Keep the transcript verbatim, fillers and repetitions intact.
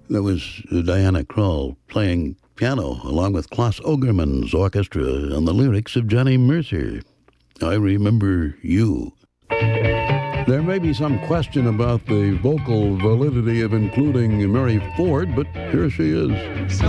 That was Diana Krall playing piano along with Klaus Ogerman's orchestra on the lyrics of Johnny Mercer. I Remember You. There may be some question about the vocal validity of including Mary Ford, but here she is.